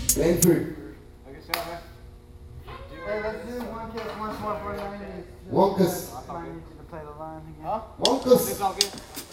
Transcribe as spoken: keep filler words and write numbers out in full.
Langford. Hey, let's do one kiss once more for you. Wonkus. I might need you to play the line again. Huh? Wonkus. It's all good.